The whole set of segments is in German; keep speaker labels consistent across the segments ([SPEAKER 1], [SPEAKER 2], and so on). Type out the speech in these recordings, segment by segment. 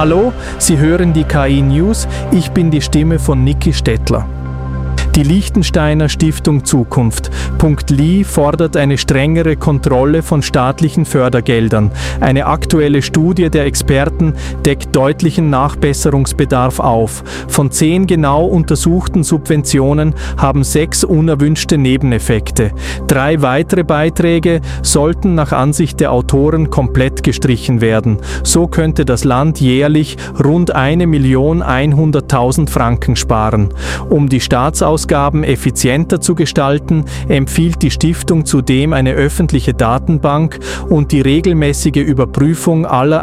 [SPEAKER 1] Hallo, Sie hören die KI News, ich bin die Stimme von Niki Stettler. Die Liechtensteiner Stiftung Zukunft .li fordert eine strengere Kontrolle von staatlichen Fördergeldern. Eine aktuelle Studie der Experten deckt deutlichen Nachbesserungsbedarf auf. Von 10 genau untersuchten Subventionen haben 6 unerwünschte Nebeneffekte. 3 weitere Beiträge sollten nach Ansicht der Autoren komplett gestrichen werden. So könnte das Land jährlich rund 1.100.000 Franken sparen. Um die Staatsausgaben effizienter zu gestalten, empfiehlt die Stiftung zudem eine öffentliche Datenbank und die regelmäßige Überprüfung aller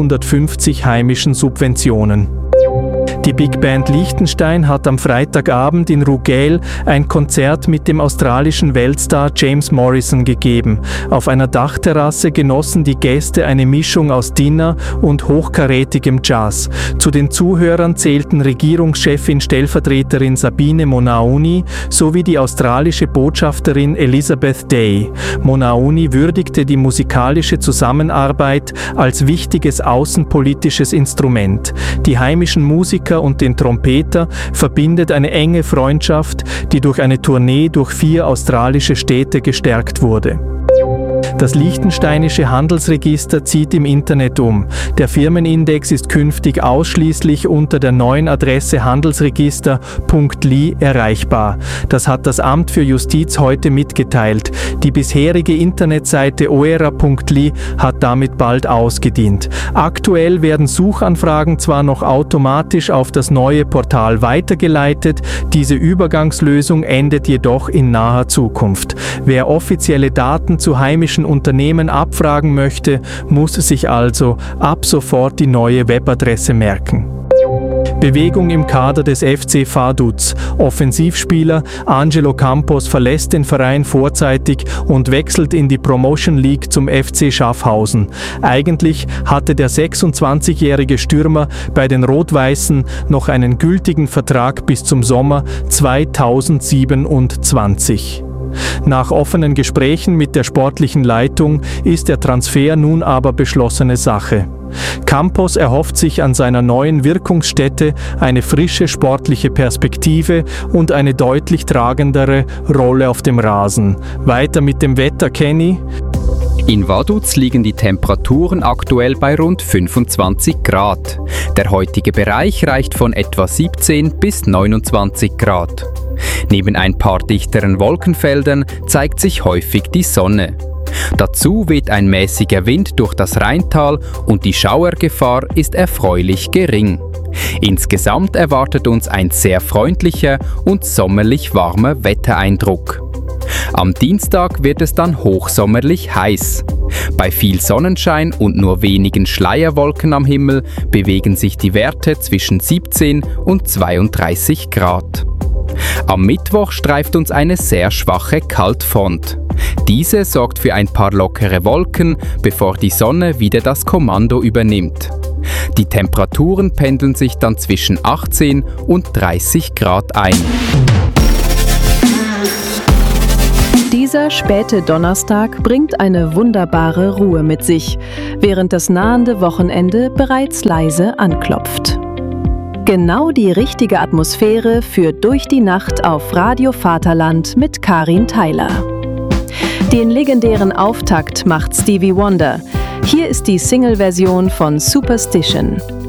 [SPEAKER 1] 150 heimischen Subventionen. Die Big Band Liechtenstein hat am Freitagabend in Rugail ein Konzert mit dem australischen Weltstar James Morrison gegeben. Auf einer Dachterrasse genossen die Gäste eine Mischung aus Dinner und hochkarätigem Jazz. Zu den Zuhörern zählten Regierungschefin Stellvertreterin Sabine Monauni sowie die australische Botschafterin Elizabeth Day. Monauni würdigte die musikalische Zusammenarbeit als wichtiges außenpolitisches Instrument. Die heimischen Musiker und den Trompeter verbindet eine enge Freundschaft, die durch eine Tournee durch 4 australische Städte gestärkt wurde. Das Liechtensteinische Handelsregister zieht im Internet um. Der Firmenindex ist künftig ausschließlich unter der neuen Adresse handelsregister.li erreichbar. Das hat das Amt für Justiz heute mitgeteilt. Die bisherige Internetseite oera.li hat damit bald ausgedient. Aktuell werden Suchanfragen zwar noch automatisch auf das neue Portal weitergeleitet, diese Übergangslösung endet jedoch in naher Zukunft. Wer offizielle Daten zu heimischen Unternehmen abfragen möchte, muss sich also ab sofort die neue Webadresse merken. Bewegung im Kader des FC Vaduz. Offensivspieler Angelo Campos verlässt den Verein vorzeitig und wechselt in die Promotion League zum FC Schaffhausen. Eigentlich hatte der 26-jährige Stürmer bei den Rot-Weißen noch einen gültigen Vertrag bis zum Sommer 2027. Nach offenen Gesprächen mit der sportlichen Leitung ist der Transfer nun aber beschlossene Sache. Campos erhofft sich an seiner neuen Wirkungsstätte eine frische sportliche Perspektive und eine deutlich tragendere Rolle auf dem Rasen. Weiter mit dem Wetter, Kenny.
[SPEAKER 2] In Vaduz liegen die Temperaturen aktuell bei rund 25 Grad. Der heutige Bereich reicht von etwa 17 bis 29 Grad. Neben ein paar dichteren Wolkenfeldern zeigt sich häufig die Sonne. Dazu weht ein mäßiger Wind durch das Rheintal und die Schauergefahr ist erfreulich gering. Insgesamt erwartet uns ein sehr freundlicher und sommerlich warmer Wettereindruck. Am Dienstag wird es dann hochsommerlich heiß. Bei viel Sonnenschein und nur wenigen Schleierwolken am Himmel bewegen sich die Werte zwischen 17 und 32 Grad. Am Mittwoch streift uns eine sehr schwache Kaltfront. Diese sorgt für ein paar lockere Wolken, bevor die Sonne wieder das Kommando übernimmt. Die Temperaturen pendeln sich dann zwischen 18 und 30 Grad ein.
[SPEAKER 3] Dieser späte Donnerstag bringt eine wunderbare Ruhe mit sich, während das nahende Wochenende bereits leise anklopft. Genau die richtige Atmosphäre führt durch die Nacht auf Radio Vaterland mit Karin Theiler. Den legendären Auftakt macht Stevie Wonder. Hier ist die Single-Version von Superstition.